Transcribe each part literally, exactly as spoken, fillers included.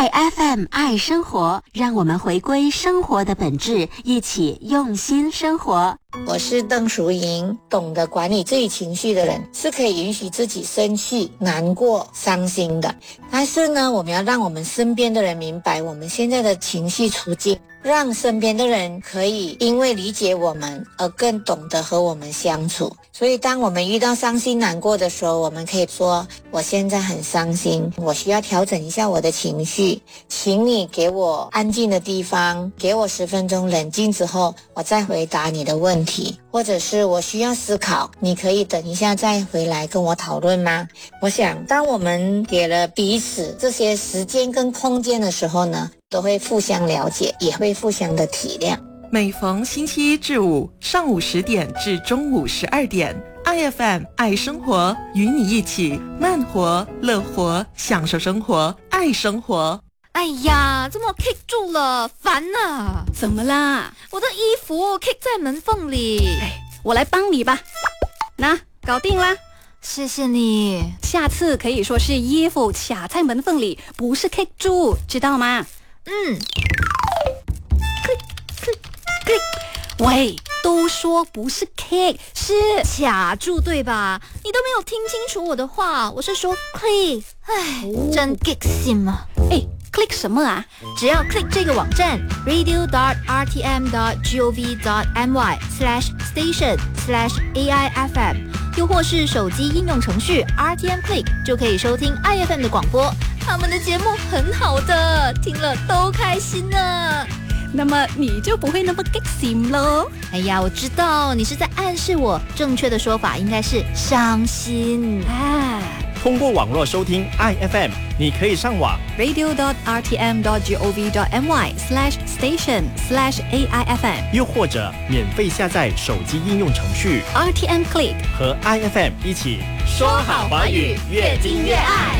爱 F M 爱生活，让我们回归生活的本质，一起用心生活。 我是邓淑莹，懂得管理自己情绪的人是可以允许自己生气、难过、伤心的。但是呢，我们要让我们身边的人明白我们现在的情绪处境，让身边的人可以因为理解我们而更懂得和我们相处。所以当我们遇到伤心难过的时候，我们可以说，我现在很伤心，我需要调整一下我的情绪，请你给我安静的地方，给我十分钟冷静之后，我再回答你的问题，或者是我需要思考，你可以等一下再回来跟我讨论吗？我想当我们给了彼此这些时间跟空间的时候呢，都会互相了解，也会互相的体谅。 每逢星期一至五上午十点至中午十二点，爱 F M 爱生活，与你一起慢活、乐活，享受生活，爱生活。 哎呀，怎么 kick 住了，烦啊！ 怎么啦？ 我的衣服 kick 在门缝里。 哎，我来帮你吧。那搞定啦， 谢谢你。 下次可以说是衣服卡在门缝里，不是 kick 住，知道吗？ 嗯。 喂，都说不是 kick， 是卡住对吧？你都没有听清楚我的话，我是说 click。唉，哦、真 kick 心啊！ 哎 ，click 什么啊？ 只要 click 这个网站 radio dot r t m dot gov dot my slash station slash a i f m， 又或是手机应用程序 R T M Click， 就可以收听 I F M 的广播。他们的节目很好的，听了都开心呢。 那么你就不会那么 get 心咯。 哎呀，我知道你是在暗示我，正确的说法应该是伤心啊。 通过网络收听 I F M， 你可以上网 radio dot r t m dot gov dot my slash station slash a i f m， 又或者免费下载手机应用程序 R T M Click， 和 I F M 一起说好华语，越听越爱。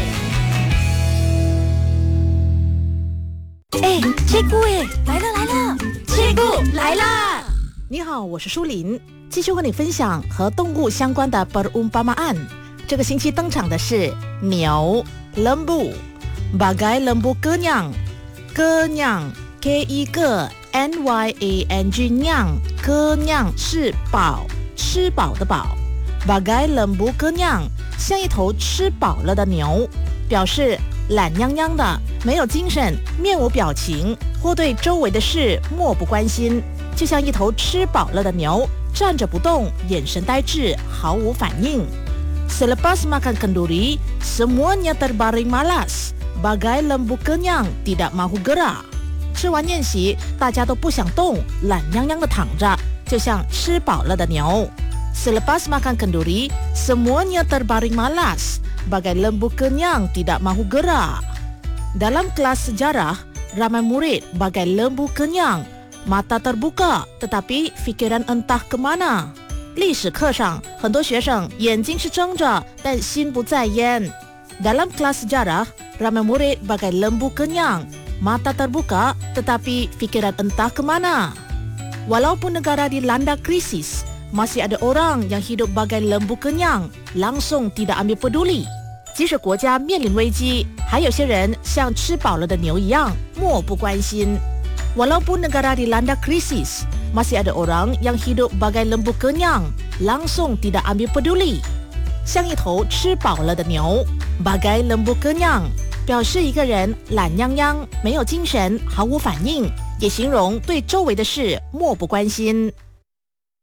哎，切姑哎，来了来了， 切姑来啦！ 你好，我是舒琳，继续和你分享和动物相关的 perumpamaan。这个星期登场的是牛 lembu， bagai lembu kenyang， kenyang K E K N Y A N G nyang， kenyang 是饱，吃饱的饱。bagai lembu kenyang 像一头吃饱了的牛，表示懒洋洋的，没有精神，面无表情，或对周围的事漠不关心，就像一头吃饱了的牛，站着不动，眼神呆滞，毫无反应。Selepas makan kenduri, semuanya terbaring malas, bagai lembu kenyang tidak mahu gerak。吃完宴席，大家都不想动，懒洋洋的躺着，就像吃饱了的牛。Selepas makan kenduri, semuanya terbaring malas, bagai lembu kenyang tidak mahu gerak。Dalam kelas sejarah, ramai murid bagai lembu kenyang, mata terbuka, tetapi fikiran entah ke mana。历史课上，很多学生眼睛是睁着，但心不在焉。Dalam kelas sejarah, ramai murid bagai lembu kenyang, mata terbuka, tetapi fikiran entah ke mana。Walaupun negara dilanda krisis, masih ada orang yang hidup bagai lembu kenyang, langsung tidak ambil peduli。即使国家面临危机，还有些人像吃饱了的牛一样，漠不关心。Walaupun negara dilanda krisis, masih ada orang yang hidup bagai lembu kenyang, langsung tidak ambil peduli。像一头吃饱了的牛 bagai lembu kenyang 表示一个人懒洋洋，没有精神，毫无反应，也形容对周围的事漠不关心。